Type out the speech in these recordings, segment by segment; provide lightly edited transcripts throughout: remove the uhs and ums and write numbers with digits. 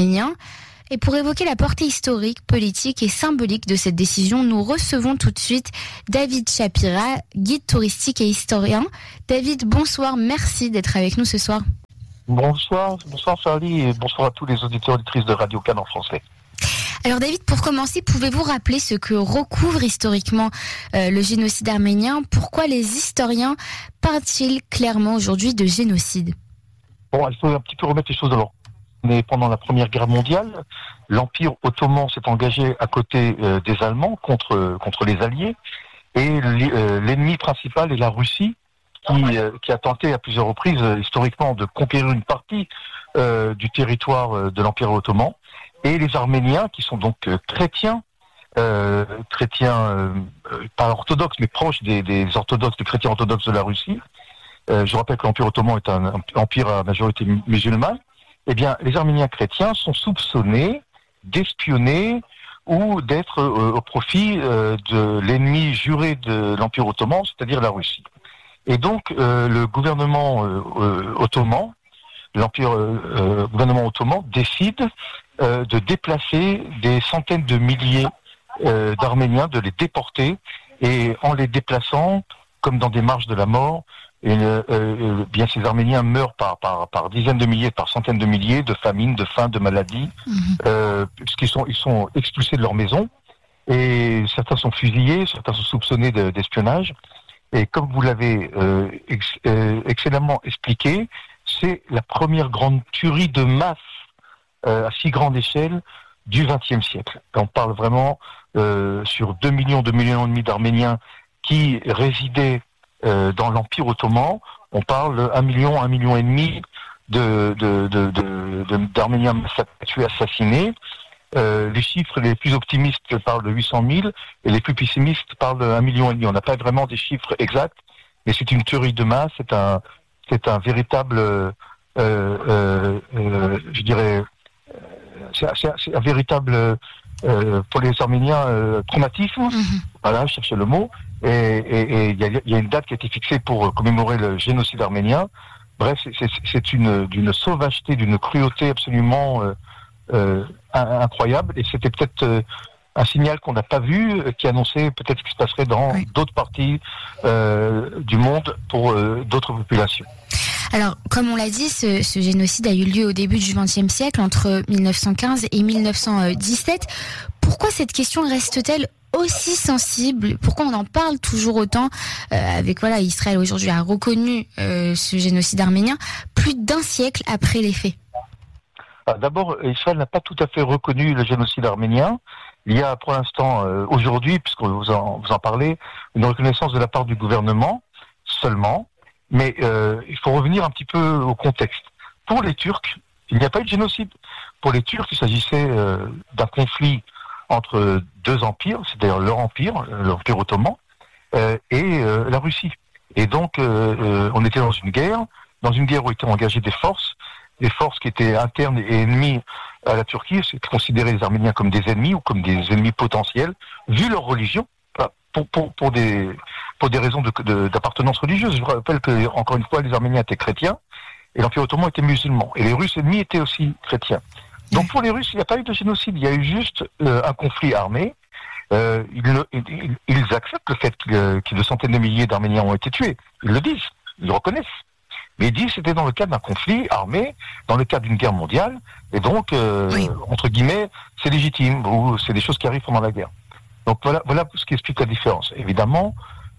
arméniens. Et pour évoquer la portée historique, politique et symbolique de cette décision, nous recevons tout de suite David Shapira, guide touristique et historien. David, bonsoir, merci d'être avec nous ce soir. Bonsoir Charlie et bonsoir à tous les auditeurs et auditrices de Radio Cannes en français. Alors David, pour commencer, pouvez-vous rappeler ce que recouvre historiquement le génocide arménien ? Pourquoi les historiens parlent-ils clairement aujourd'hui de génocide ? Bon, il faut un petit peu remettre les choses dans l'ordre. Mais pendant la Première Guerre mondiale, l'Empire ottoman s'est engagé à côté des Allemands contre les Alliés, et l'ennemi principal est la Russie, qui a tenté à plusieurs reprises historiquement de conquérir une partie du territoire de l'Empire ottoman. Et les Arméniens, qui sont donc chrétiens, pas orthodoxes, mais proches des orthodoxes, des chrétiens orthodoxes de la Russie. Je rappelle que l'Empire ottoman est un empire à majorité musulmane. Eh bien, les Arméniens chrétiens sont soupçonnés d'espionner ou d'être au profit de l'ennemi juré de l'Empire ottoman, c'est-à-dire la Russie. Et donc, le gouvernement ottoman, gouvernement ottoman décide de déplacer des centaines de milliers d'Arméniens, de les déporter, et en les déplaçant, comme dans des marches de la mort, bien ces Arméniens meurent par dizaines de milliers, par centaines de milliers, de famine, de faim, de maladie, puisqu'ils sont expulsés de leur maison, et certains sont fusillés, certains sont soupçonnés d'espionnage. Et comme vous l'avez excellemment expliqué, c'est la première grande tuerie de masse à si grande échelle du XXe siècle. On parle vraiment sur 2 millions et demi d'Arméniens qui résidaient dans l'Empire ottoman. On parle 1 million et demi d'Arméniens tués, assassinés. Les chiffres les plus optimistes parlent de 800 000 et les plus pessimistes parlent de 1,5 million. On n'a pas vraiment des chiffres exacts, mais c'est une tuerie de masse, c'est un véritable, je dirais, c'est un véritable, pour les Arméniens, traumatisme. Voilà, je cherchais le mot. Et il y a une date qui a été fixée pour commémorer le génocide arménien. Bref, c'est d'une sauvageté, d'une cruauté absolument incroyable. Et c'était peut-être un signal qu'on n'a pas vu, qui annonçait peut-être ce qui se passerait dans d'autres parties du monde pour d'autres populations. Alors, comme on l'a dit, ce génocide a eu lieu au début du XXe siècle, entre 1915 et 1917. Pourquoi cette question reste-t-elle aussi sensible? Pourquoi on en parle toujours autant Israël aujourd'hui a reconnu ce génocide arménien plus d'1 siècle après les faits. D'abord, Israël n'a pas tout à fait reconnu le génocide arménien. Il y a pour l'instant, aujourd'hui, puisque vous en parlez, une reconnaissance de la part du gouvernement seulement. Mais il faut revenir un petit peu au contexte. Pour les Turcs, il n'y a pas eu de génocide. Pour les Turcs, il s'agissait d'un conflit entre deux empires, c'est-à-dire leur empire, l'Empire ottoman, et la Russie. Et donc, on était dans une guerre où étaient engagées des forces qui étaient internes et ennemies à la Turquie. C'était considéré les Arméniens comme des ennemis ou comme des ennemis potentiels, vu leur religion, pour des raisons d'appartenance religieuse. Je vous rappelle que, encore une fois, les Arméniens étaient chrétiens et l'Empire ottoman était musulman. Et les Russes ennemis étaient aussi chrétiens. Donc pour les Russes, il n'y a pas eu de génocide, il y a eu juste un conflit armé. Ils acceptent le fait que de centaines de milliers d'Arméniens ont été tués. Ils le disent, ils le reconnaissent. Mais ils disent que c'était dans le cadre d'un conflit armé, dans le cadre d'une guerre mondiale, et donc, entre guillemets, c'est légitime, ou c'est des choses qui arrivent pendant la guerre. Donc voilà ce qui explique la différence. Évidemment,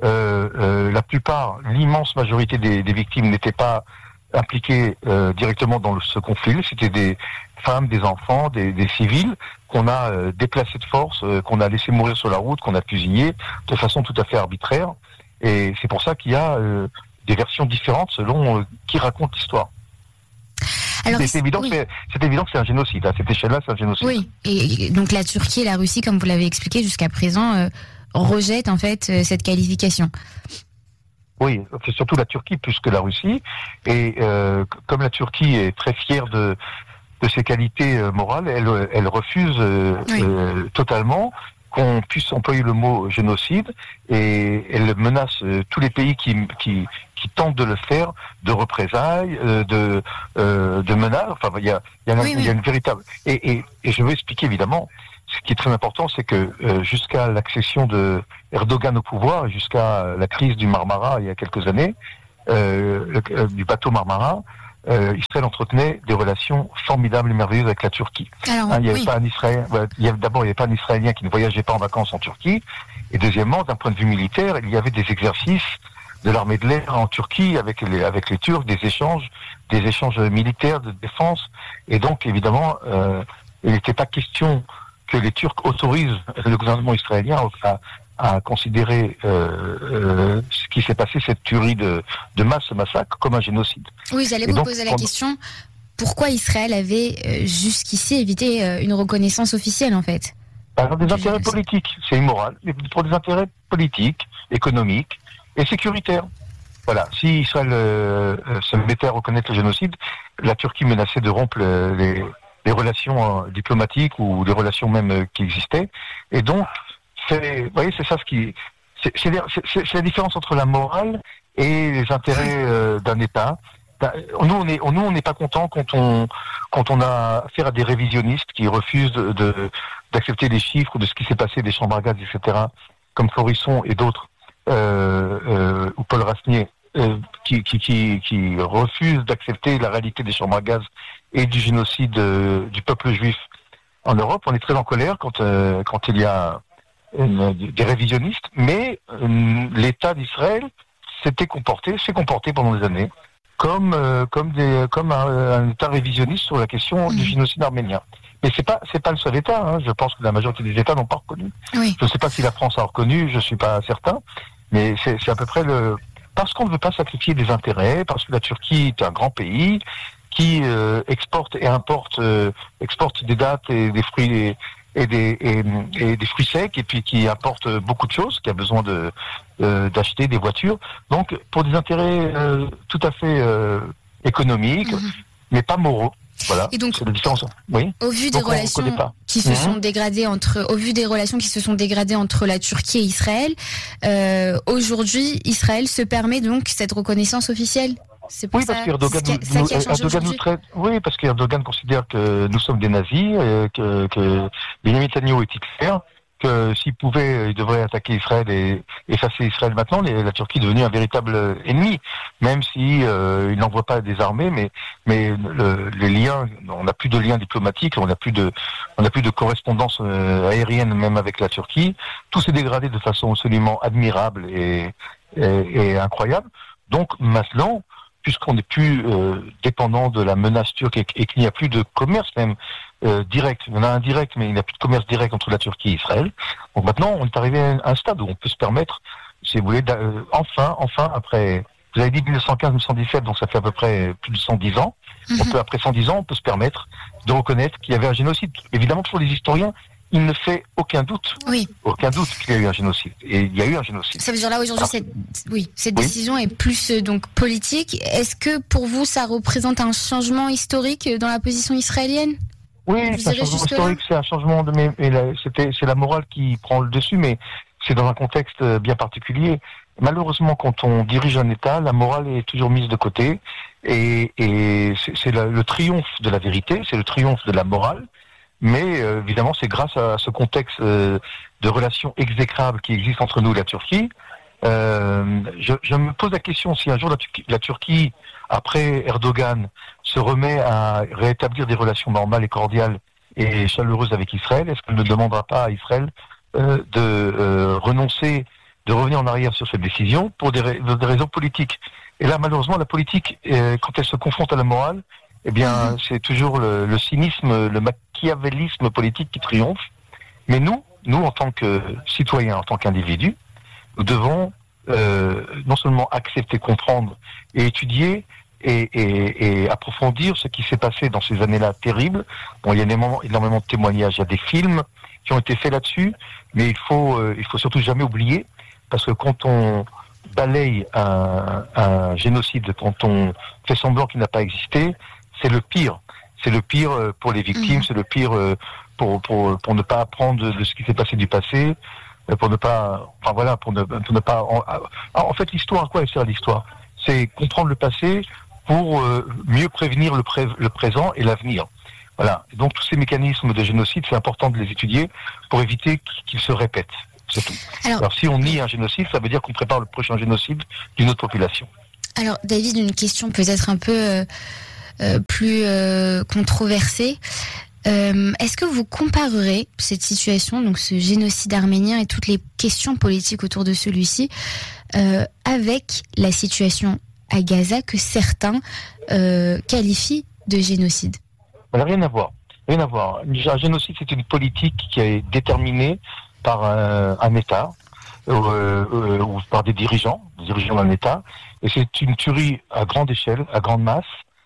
l'immense majorité des victimes n'étaient pas impliquées directement dans ce conflit. C'était des femmes, des enfants, des civils qu'on a déplacés de force, qu'on a laissés mourir sur la route, qu'on a fusillés de façon tout à fait arbitraire. Et c'est pour ça qu'il y a des versions différentes selon qui raconte l'histoire. Alors, c'est évident que c'est un génocide. À cette échelle-là, c'est un génocide. Oui, et donc la Turquie et la Russie, comme vous l'avez expliqué jusqu'à présent, rejettent en fait cette qualification. Oui, c'est surtout la Turquie plus que la Russie. Et comme la Turquie est très fière de ses qualités morales, elle refuse totalement. qu'on puisse employer le mot génocide, et elle menace tous les pays qui tentent de le faire, de représailles, de menaces. Enfin, il y a une véritable. Et je veux expliquer évidemment. Ce qui est très important, c'est que jusqu'à l'accession de Erdogan au pouvoir, jusqu'à la crise du Marmara il y a quelques années, du bateau Marmara, Israël entretenait des relations formidables et merveilleuses avec la Turquie. Alors, il n'y avait pas un Israélien. D'abord, il n'y avait pas un Israélien qui ne voyageait pas en vacances en Turquie. Et deuxièmement, d'un point de vue militaire, il y avait des exercices de l'armée de l'air en Turquie avec les Turcs, des échanges militaires de défense. Et donc, évidemment, il n'était pas question que les Turcs autorisent le gouvernement israélien à considérer ce qui s'est passé, cette tuerie de masse, ce massacre, comme un génocide. Oui, j'allais vous poser la question, pourquoi Israël avait jusqu'ici évité une reconnaissance officielle, en fait? Par des intérêts politiques, c'est immoral, mais pour des intérêts politiques, économiques et sécuritaires. Voilà, si Israël se mettait à reconnaître le génocide, la Turquie menaçait de rompre les relations diplomatiques ou les relations même qui existaient. Et donc, vous voyez, c'est ça c'est la différence entre la morale et les intérêts d'un État. Nous, on n'est pas content quand on a affaire à des révisionnistes qui refusent d'accepter les chiffres de ce qui s'est passé, des chambres à gaz, etc., comme Florisson et d'autres, ou Paul Rasnier, qui refusent d'accepter la réalité des chambres à gaz et du génocide du peuple juif en Europe. On est très en colère quand il y a des révisionnistes, mais l'État d'Israël s'est comporté pendant des années comme un État révisionniste sur la question du génocide arménien. Mais c'est pas le seul État. Hein. Je pense que la majorité des États n'ont pas reconnu. Oui. Je ne sais pas si la France a reconnu, je suis pas certain, mais c'est à peu près parce qu'on ne veut pas sacrifier des intérêts, parce que la Turquie est un grand pays qui exporte et importe des dattes et des fruits et des fruits secs, et puis qui apporte beaucoup de choses, qui a besoin d'acheter des voitures. Donc, pour des intérêts tout à fait économiques, mais pas moraux. Voilà. Et donc, c'est la différence. Oui. Au vu des relations qui se sont dégradées entre la Turquie et Israël, aujourd'hui, Israël se permet donc cette reconnaissance officielle. C'est pour ça, Erdogan nous traite. Oui, parce qu'Erdogan considère que nous sommes des nazis, que Benjamin Netanyahu est Hitler, que s'il pouvait, il devrait attaquer Israël et effacer Israël maintenant. La Turquie est devenue un véritable ennemi, même si il n'envoie pas des armées, mais les liens, on n'a plus de liens diplomatiques, on n'a plus de correspondance aérienne même avec la Turquie. Tout s'est dégradé de façon absolument admirable et incroyable. Donc maintenant, puisqu'on n'est plus dépendant de la menace turque et qu'il n'y a plus de commerce même direct, il y en a un direct, mais il n'y a plus de commerce direct entre la Turquie et Israël. Donc maintenant, on est arrivé à un stade où on peut se permettre, si vous voulez, enfin, après, vous avez dit 1915-1917, donc ça fait à peu près plus de 110 ans. Après 110 ans, on peut se permettre de reconnaître qu'il y avait un génocide. Évidemment, pour les historiens, il ne fait aucun doute qu'il y a eu un génocide. Et il y a eu un génocide. Ça veut dire là aujourd'hui, cette décision est plus donc politique. Est-ce que pour vous, ça représente un changement historique dans la position israélienne? Oui, c'est un changement historique, c'est un changement c'est la morale qui prend le dessus, mais c'est dans un contexte bien particulier. Malheureusement, quand on dirige un État, la morale est toujours mise de côté, et c'est le triomphe de la vérité, c'est le triomphe de la morale. Mais évidemment, c'est grâce à ce contexte de relations exécrables qui existe entre nous et la Turquie. Je me pose la question si un jour la Turquie, après Erdogan, se remet à rétablir des relations normales et cordiales et chaleureuses avec Israël, est-ce qu'elle ne demandera pas à Israël de renoncer, de revenir en arrière sur cette décision pour des raisons politiques? Et là, malheureusement, la politique, quand elle se confronte à la morale, eh bien, c'est toujours le cynisme, le machiavélisme politique qui triomphe. Mais nous, en tant que citoyens, en tant qu'individus, nous devons non seulement accepter, comprendre et étudier et approfondir ce qui s'est passé dans ces années-là terribles. Bon, il y a énormément de témoignages, il y a des films qui ont été faits là-dessus, mais il faut surtout jamais oublier, parce que quand on balaye un génocide, quand on fait semblant qu'il n'a pas existé, c'est le pire. C'est le pire pour les victimes, c'est le pire pour ne pas apprendre de ce qui s'est passé du passé, pour ne pas, enfin voilà, pour ne pas. En fait, l'histoire, à quoi elle sert l'histoire? C'est comprendre le passé pour mieux prévenir le présent et l'avenir. Voilà. Et donc tous ces mécanismes de génocide, c'est important de les étudier pour éviter qu'ils se répètent. C'est tout. Alors si on nie un génocide, ça veut dire qu'on prépare le prochain génocide d'une autre population. Alors David, une question peut-être un peu plus controversée. Est-ce que vous comparerez cette situation, donc ce génocide arménien et toutes les questions politiques autour de celui-ci, avec la situation à Gaza que certains qualifient de génocide? Rien à voir. Rien à voir. Un génocide, c'est une politique qui est déterminée par un État ou par des dirigeants d'un État, et c'est une tuerie à grande échelle, à grande masse,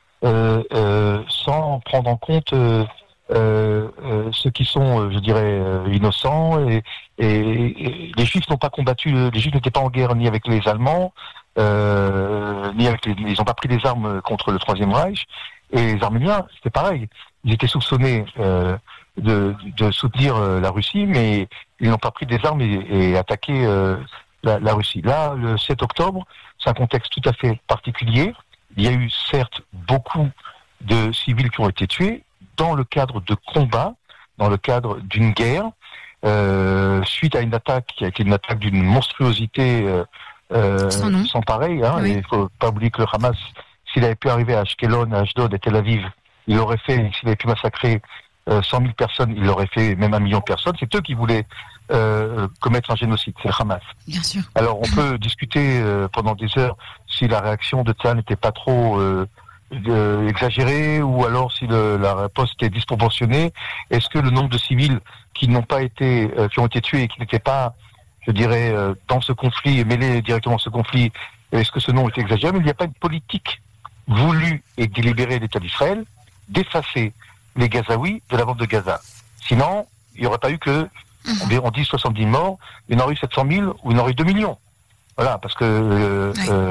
sans prendre en compte ceux qui sont, je dirais, innocents. Et les Juifs n'ont pas combattu, les Juifs n'étaient pas en guerre ni avec les Allemands, ni avec ils n'ont pas pris les armes contre le Troisième Reich. Et les Arméniens, c'était pareil. Ils étaient soupçonnés de soutenir la Russie, mais ils n'ont pas pris des armes et attaqué la Russie. Là, le 7 octobre, c'est un contexte tout à fait particulier. Il y a eu certes beaucoup de civils qui ont été tués dans le cadre de combats, dans le cadre d'une guerre, suite à une attaque qui a été une attaque d'une monstruosité sans pareil. Hein, oui. Il ne faut pas oublier que le Hamas, s'il avait pu arriver à Ashkelon, à Ashdod et Tel Aviv, il l'aurait fait. S'il avait pu massacrer 100 000 personnes, il l'aurait fait même 1 million de personnes. C'est eux qui voulaient commettre un génocide, c'est le Hamas. Bien sûr. Alors on peut discuter pendant des heures si la réaction de Tzahal n'était pas trop exagérée, ou alors si la réponse était disproportionnée. Est-ce que le nombre de civils qui n'ont pas été, qui ont été tués et qui n'étaient pas, je dirais, dans ce conflit, mêlés directement à ce conflit, est-ce que ce nombre était exagéré? Mais il n'y a pas une politique voulue et délibérée de l'État d'Israël d'effacer les Gazaouis de la bande de Gaza. Sinon, il n'y aurait pas eu que, on dit 70 morts, il y en aurait eu 700 000 ou il y en aurait eu 2 millions. Voilà, parce que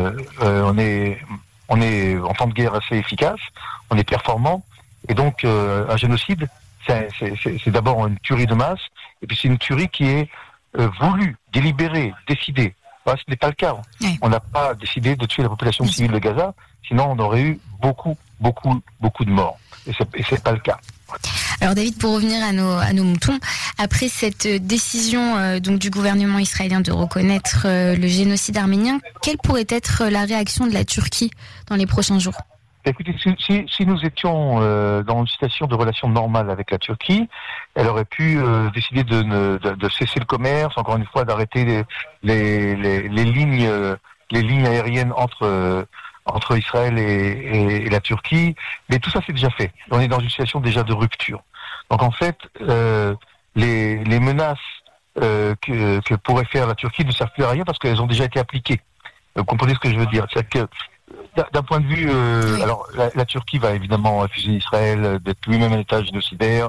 on est en temps de guerre assez efficace, on est performant, et donc un génocide, c'est d'abord une tuerie de masse, et puis c'est une tuerie qui est voulue, délibérée, décidée. Voilà, ce n'est pas le cas. Oui. On n'a pas décidé de tuer la population civile de Gaza, sinon on aurait eu beaucoup de morts. Et c'est pas le cas. Alors David, pour revenir à nos moutons, après cette décision donc du gouvernement israélien de reconnaître le génocide arménien, quelle pourrait être la réaction de la Turquie dans les prochains jours? Écoutez, si nous étions dans une situation de relation normale avec la Turquie, elle aurait pu décider de cesser le commerce, encore une fois d'arrêter les lignes aériennes entre Israël et la Turquie, mais tout ça c'est déjà fait. On est dans une situation déjà de rupture. Donc en fait, les menaces que pourrait faire la Turquie ne servent plus à rien parce qu'elles ont déjà été appliquées. Vous comprenez ce que je veux dire? C'est-à-dire que d'un point de vue, alors la Turquie va évidemment accuser Israël d'être lui-même un État génocidaire,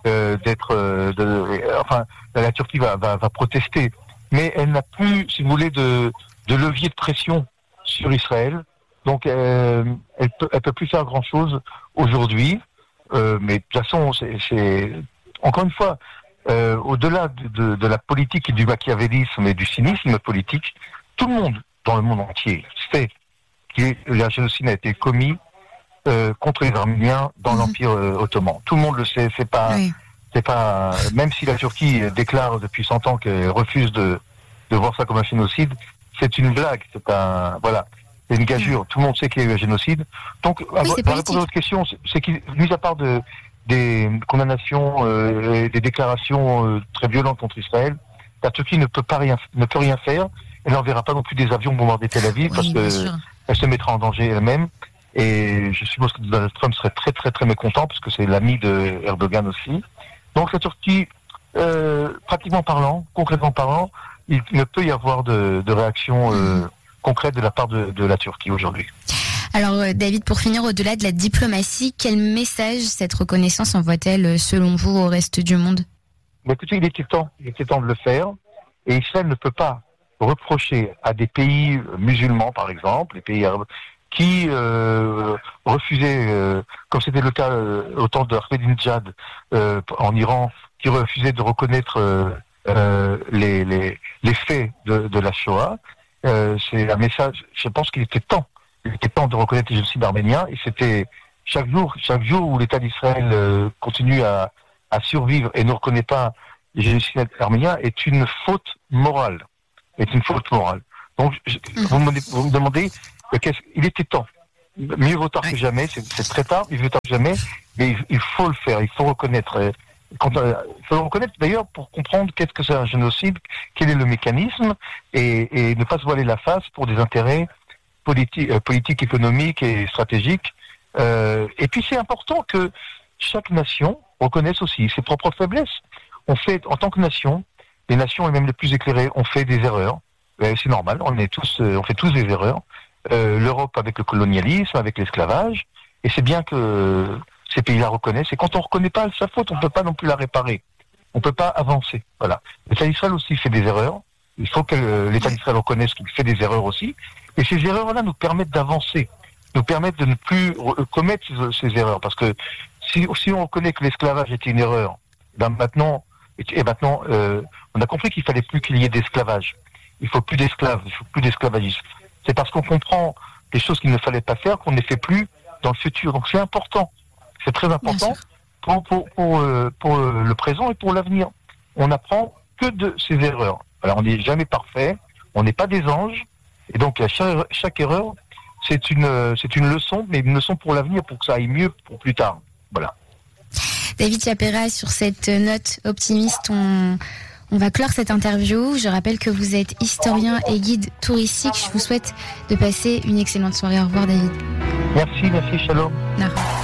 enfin la Turquie va protester, mais elle n'a plus, si vous voulez, de levier de pression sur Israël. Donc elle peut plus faire grand chose aujourd'hui, mais de toute façon c'est encore une fois au-delà de la politique et du machiavélisme et du cynisme politique, tout le monde dans le monde entier sait que le génocide a été commis contre les Arméniens dans l'Empire ottoman. Tout le monde le sait. C'est pas même si la Turquie déclare depuis 100 ans qu'elle refuse de voir ça comme un génocide, c'est une blague. C'est une gageure. Tout le monde sait qu'il y a eu un génocide. Donc, la réponse à votre question, c'est qu'il, mis à part des condamnations et des déclarations très violentes contre Israël, la Turquie ne peut rien faire. Elle n'enverra pas non plus des avions bombarder Tel Aviv parce qu'elle se mettra en danger elle-même. Et je suppose que Donald Trump serait très très très mécontent parce que c'est l'ami de Erdogan aussi. Donc la Turquie, pratiquement parlant, concrètement parlant, il ne peut y avoir de réaction concrète de la part de la Turquie aujourd'hui. Alors David, pour finir, au-delà de la diplomatie, quel message cette reconnaissance envoie-t-elle selon vous au reste du monde? Écoutez, il était temps de le faire, et Israël ne peut pas reprocher à des pays musulmans, par exemple, les pays arabes, qui refusait, comme c'était le cas au temps de Ahmadinejad en Iran, qui refusait de reconnaître les faits de la Shoah. C'est un message, je pense qu'il était temps de reconnaître le génocide arménien, et c'était chaque jour où l'État d'Israël continue à survivre et ne reconnaît pas le génocide arménien est une faute morale. Donc, vous me demandez, il était temps. Mieux vaut tard que jamais, c'est très tard, mieux vaut tard que jamais, mais il faut le faire, il faut reconnaître. Il faut le reconnaître d'ailleurs pour comprendre qu'est-ce que c'est un génocide, quel est le mécanisme, et ne pas se voiler la face pour des intérêts politiques, économiques et stratégiques. Et puis c'est important que chaque nation reconnaisse aussi ses propres faiblesses. On fait, en tant que nation, les nations, et même les plus éclairées, ont fait des erreurs. C'est normal, on fait tous des erreurs. L'Europe avec le colonialisme, avec l'esclavage, et c'est bien que ces pays-là reconnaissent. Et quand on ne reconnaît pas sa faute, on ne peut pas non plus la réparer. On ne peut pas avancer. Voilà. L'État d'Israël aussi fait des erreurs. Il faut que l'État d'Israël reconnaisse qu'il fait des erreurs aussi. Et ces erreurs-là nous permettent d'avancer, nous permettent de ne plus commettre ces erreurs. Parce que si on reconnaît que l'esclavage était une erreur, maintenant, on a compris qu'il fallait plus qu'il y ait d'esclavage. Il faut plus d'esclaves, il faut plus d'esclavagisme. C'est parce qu'on comprend les choses qu'il ne fallait pas faire qu'on ne les fait plus dans le futur. Donc c'est important, c'est très important pour le présent et pour l'avenir. On n'apprend que de ses erreurs. Alors on n'est jamais parfait, on n'est pas des anges, et donc chaque erreur, c'est une leçon, mais une leçon pour l'avenir, pour que ça aille mieux pour plus tard. Voilà. David Chiappera, sur cette note optimiste, on va clore cette interview. Je rappelle que vous êtes historien et guide touristique. Je vous souhaite de passer une excellente soirée. Au revoir, David. Merci, shalom. Au revoir.